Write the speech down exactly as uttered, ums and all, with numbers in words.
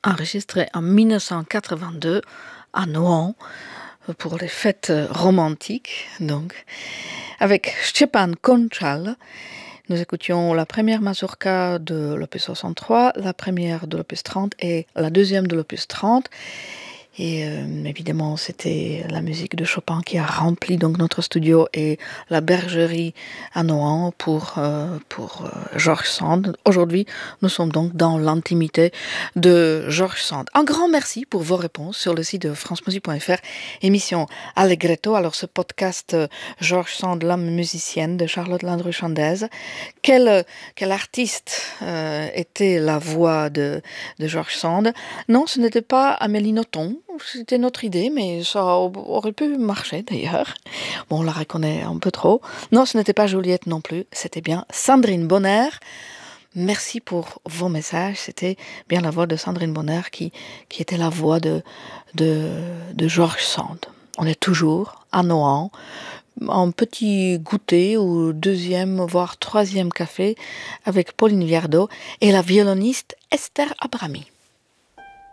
enregistré en dix-neuf cent quatre-vingt-deux à Nohant pour les fêtes romantiques, donc, avec Stepan Konchal. Nous écoutions la première mazurka de l'opus soixante-trois, la première de l'opus trente et la deuxième de l'opus trente. Et euh, évidemment, c'était la musique de Chopin qui a rempli donc notre studio et la bergerie à Nohant pour, euh, pour euh, George Sand. Aujourd'hui, nous sommes donc dans l'intimité de George Sand. Un grand merci pour vos réponses sur le site de france musique point f r, émission Allegretto. Alors, ce podcast euh, George Sand, l'âme musicienne de Charlotte Landru-Chandez. Quel, quel artiste euh, était la voix de, de George Sand? Non, ce n'était pas Amélie Nothomb. C'était notre idée, mais ça aurait pu marcher d'ailleurs. Bon, on la reconnaît un peu trop. Non, ce n'était pas Juliette non plus, c'était bien Sandrine Bonner. Merci pour vos messages, c'était bien la voix de Sandrine Bonner qui, qui était la voix de, de, de George Sand. On est toujours à Nohant, en petit goûter ou deuxième, voire troisième café avec Pauline Viardot et la violoniste Esther Abrami.